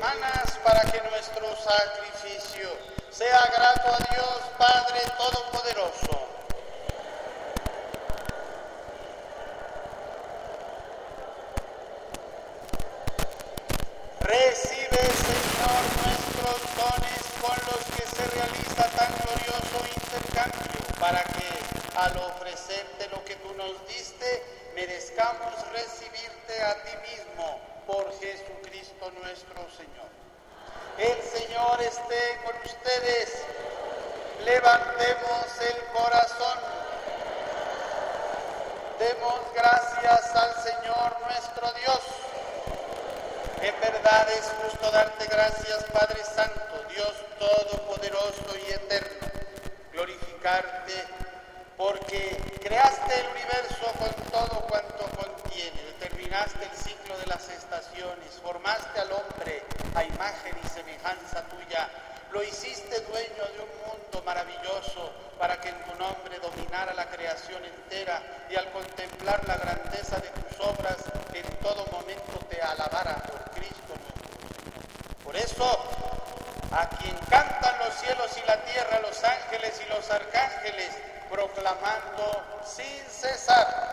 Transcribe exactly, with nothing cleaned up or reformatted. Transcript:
semanas para que nuestro sacrificio sea grato a Dios Padre Todopoderoso. Recibe, Señor, nuestros dones con los que se realiza tan glorioso intercambio, para que, al ofrecerte lo que tú nos diste, merezcamos recibirte a ti mismo, por Jesucristo nuestro Señor. El Señor esté con ustedes. Levantemos el corazón. Demos gracias al Señor nuestro Dios. En verdad es justo darte gracias, Padre Santo, Dios Todopoderoso y Eterno, glorificarte porque creaste el universo con todo cuanto contiene, determinaste el ciclo de las estaciones, formaste al hombre a imagen y semejanza tuya, lo hiciste dueño de un mundo maravilloso para que en tu nombre dominara la creación entera y al contemplar la grandeza de tus obras en todo momento te alabara por Cristo nuestro. Por eso, a quien cantan los cielos y la tierra, los ángeles y los arcángeles, proclamando sin cesar: